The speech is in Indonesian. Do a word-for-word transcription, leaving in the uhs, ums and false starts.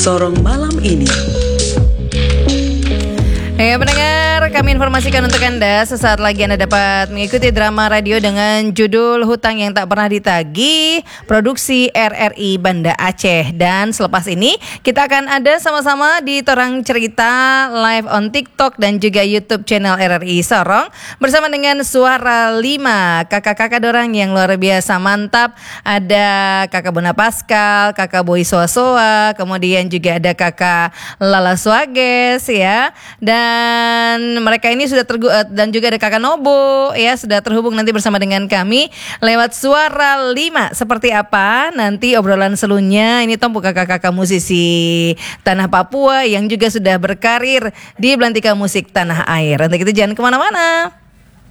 Sorong malam ini. Ya pendengar, kami informasikan untuk Anda sesaat lagi Anda dapat mengikuti drama radio dengan judul Hutang Yang Tak Pernah Ditagih, produksi R R I Banda Aceh. Dan selepas ini kita akan ada sama-sama di Torang Cerita live on TikTok dan juga YouTube channel R R I Sorong bersama dengan Suara lima, kakak-kakak dorang yang luar biasa mantap. Ada kakak Bona Pascal, kakak Boy Soa-Soa, kemudian juga ada kakak Lala Suages ya. Dan Dan mereka ini sudah tergu- dan juga ada kakak Nobo ya sudah terhubung nanti bersama dengan kami lewat Suara lima. Seperti apa nanti obrolan selunya ini Tompu kakak-kakak musisi tanah Papua yang juga sudah berkarir di belantika musik tanah air. Nanti kita jangan kemana-mana.